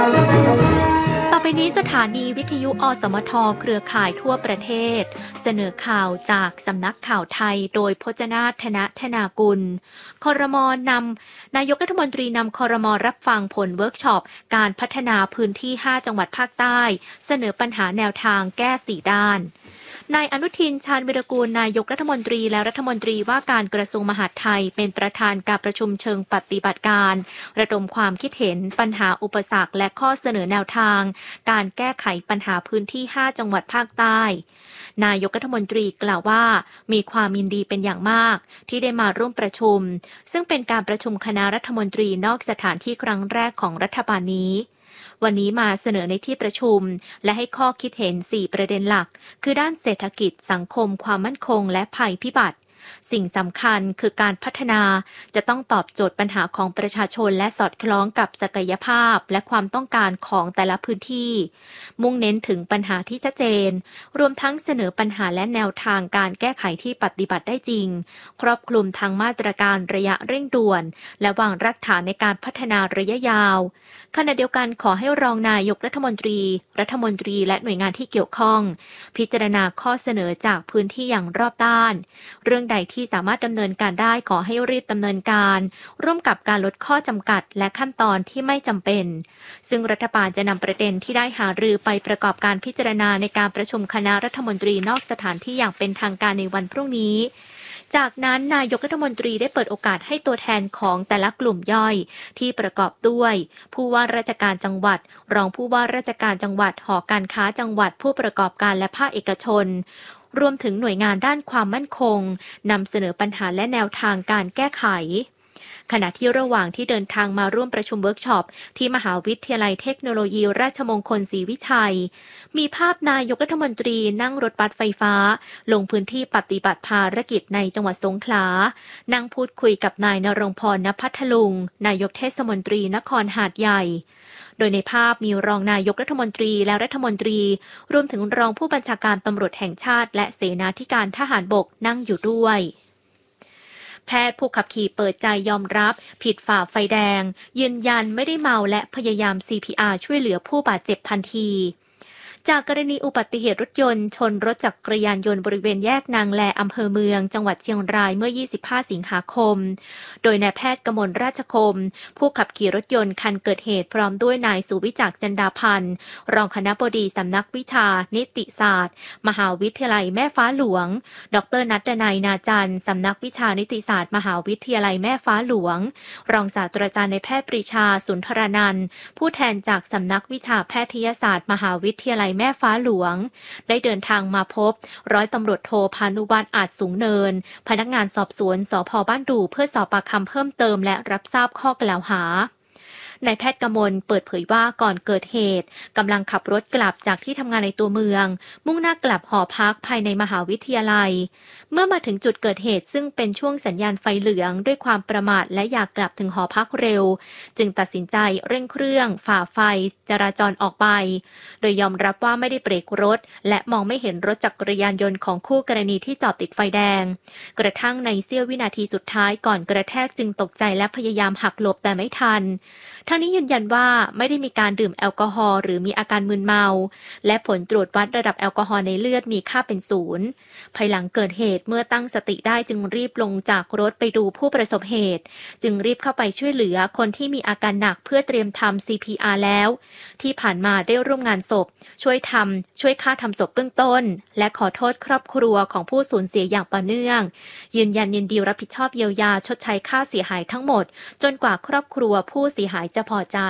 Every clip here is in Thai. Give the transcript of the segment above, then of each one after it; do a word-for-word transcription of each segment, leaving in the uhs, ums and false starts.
ต่อไปนี้สถานีวิทยุอสมทเครือข่ายทั่วประเทศเสนอข่าวจากสำนักข่าวไทยโดยพจนาถ ธนธนากุลครม.นำนายกรัฐมนตรีนำครม.รับฟังผลเวิร์กช็อปการพัฒนาพื้นที่ห้าจังหวัดภาคใต้เสนอปัญหาแนวทางแก้สี่ด้านนายอนุทินชาญวิรากูลนายกรัฐมนตรีและรัฐมนตรีว่าการกระทรวงมหาดไทยเป็นประธานการประชุมเชิงปฏิบัติการระดมความคิดเห็นปัญหาอุปสรรคและข้อเสนอแนวทางการแก้ไขปัญหาพื้นที่ห้าจังหวัดภาคใต้นายกรัฐมนตรีกล่าวว่ามีความยินดีเป็นอย่างมากที่ได้มาร่วมประชุมซึ่งเป็นการประชุมคณะรัฐมนตรีนอกสถานที่ครั้งแรกของรัฐบาลนี้วันนี้มาเสนอในที่ประชุมและให้ข้อคิดเห็นสี่ประเด็นหลักคือด้านเศรษฐกิจสังคมความมั่นคงและภัยพิบัติสิ่งสำคัญคือการพัฒนาจะต้องตอบโจทย์ปัญหาของประชาชนและสอดคล้องกับศักยภาพและความต้องการของแต่ละพื้นที่มุ่งเน้นถึงปัญหาที่ชัดเจนรวมทั้งเสนอปัญหาและแนวทางการแก้ไขที่ปฏิบัติได้จริงครอบคลุมทั้งมาตรการระยะเร่งด่วนและวางรากฐานในการพัฒนาระยะยาวขณะเดียวกันขอให้รองนายกรัฐมนตรีรัฐมนตรีและหน่วยงานที่เกี่ยวข้องพิจารณาข้อเสนอจากพื้นที่อย่างรอบด้านเรื่องใดที่สามารถดำเนินการได้ขอให้รีบดำเนินการร่วมกับการลดข้อจำกัดและขั้นตอนที่ไม่จำเป็นซึ่งรัฐบาลจะนำประเด็นที่ได้หารือไปประกอบการพิจารณาในการประชุมคณะรัฐมนตรีนอกสถานที่อย่างเป็นทางการในวันพรุ่งนี้จากนั้นนายกรัฐมนตรีได้เปิดโอกาสให้ตัวแทนของแต่ละกลุ่มย่อยที่ประกอบด้วยผู้ว่าราชการจังหวัดรองผู้ว่าราชการจังหวัดหอการค้าจังหวัดผู้ประกอบการและภาคเอกชนรวมถึงหน่วยงานด้านความมั่นคงนำเสนอปัญหาและแนวทางการแก้ไขขณะที่ระหว่างที่เดินทางมาร่วมประชุมเวิร์กช็อปที่มหาวิทยาลัยเทคโนโลยีราชมงคลศรีวิชัยมีภาพนายกรัฐมนตรีนั่งรถบัสไฟฟ้าลงพื้นที่ปฏิบัติภารกิจในจังหวัดสงขลานั่งพูดคุยกับนายณรงค์พร ณ พัทลุงนายกเทศมนตรีนครหาดใหญ่โดยในภาพมีรองนายกรัฐมนตรีและรัฐมนตรีรวมถึงรองผู้บัญชาการตำรวจแห่งชาติและเสนาธิการทหารบกนั่งอยู่ด้วยแพทย์ผู้ขับขี่เปิดใจยอมรับผิดฝ่าไฟแดงยืนยันไม่ได้เมาและพยายาม ซี พี อาร์ ช่วยเหลือผู้บาดเจ็บทันทีจากกรณีอุบัติเหตุรถยนต์ชนรถจักรยานยนต์บริเวณแยกนางแลอำเภอเมืองจังหวัดเชียงรายเมื่อยี่สิบห้าสิงหาคมโดยนายแพทย์กมลราชคมผู้ขับขี่รถยนต์คันเกิดเหตุพร้อมด้วยนายสุวิจักรจันดาพันธ์รองคณบดีสำนักวิชานิติศาสตร์มหาวิทยาลัยแม่ฟ้าหลวงดร.ณัฐดนัยนาจันทร์สำนักวิชานิติศาสตร์มหาวิทยาลัยแม่ฟ้าหลวงรองศาสตราจารย์นายแพทย์ปรีชาสุนทรนันท์ผู้แทนจากสำนักวิชาแพทยศาสตร์มหาวิทยาลัยแม่ฟ้าหลวงได้เดินทางมาพบร้อยตำรวจโทพานุวัฒน์อาจสูงเนินพนักงานสอบสวนสภ.บ้านดูเพื่อสอบปากคำเพิ่มเติมและรับทราบข้อกล่าวหานายแพทย์กมลเปิดเผยว่าก่อนเกิดเหตุกำลังขับรถกลับจากที่ทำงานในตัวเมืองมุ่งหน้ากลับหอพักภายในมหาวิทยาลัยเมื่อมาถึงจุดเกิดเหตุซึ่งเป็นช่วงสัญญาณไฟเหลืองด้วยความประมาทและอยากกลับถึงหอพักเร็วจึงตัดสินใจเร่งเครื่องฝ่าไฟจราจรออกไปโดยยอมรับว่าไม่ได้เบรกรถและมองไม่เห็นรถจักรยานยนต์ของคู่กรณีที่จอดติดไฟแดงกระทั่งในเสี้ยววินาทีสุดท้ายก่อนกระแทกจึงตกใจและพยายามหักหลบแต่ไม่ทันทั้งนี้ยืนยันว่าไม่ได้มีการดื่มแอลกอฮอล์หรือมีอาการมึนเมาและผลตรวจวัดระดับแอลกอฮอล์ในเลือดมีค่าเป็นศูนย์ภายหลังเกิดเหตุเมื่อตั้งสติได้จึงรีบลงจากรถไปดูผู้ประสบเหตุจึงรีบเข้าไปช่วยเหลือคนที่มีอาการหนักเพื่อเตรียมทำ ซี พี อาร์ แล้วที่ผ่านมาได้ร่วมงานศพช่วยทำช่วยค่าทำศพเบื้องต้นและขอโทษครอบครัวของผู้สูญเสียอย่างต่อเนื่องยืนยันยินดีรับผิดชอบเยียวยาชดใช้ค่าเสียหายทั้งหมดจนกว่าครอบครัวผู้เสียหายจะพอใจ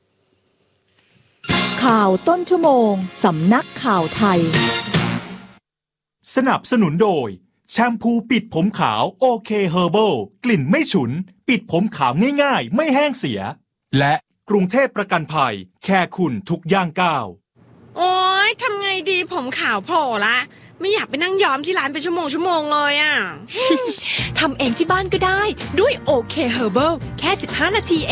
ข่าวต้นชั่วโมงสำนักข่าวไทยสนับสนุนโดยแชมพูปิดผมขาวโอเคเฮอร์เบิลกลิ่นไม่ฉุนปิดผมขาวง่ายๆไม่แห้งเสียและกรุงเทพประกันภัยแค่คุณทุกย่างก้าวโอ๊ยทำไงดีผมขาวโผล่ละไม่อยากไปนั่งย้อมที่ร้านเป็นชั่วโมงชั่วโมงเลยอ่ะทำเองที่บ้านก็ได้ด้วยโอเคเฮอร์เบิลแค่สิบห้านาที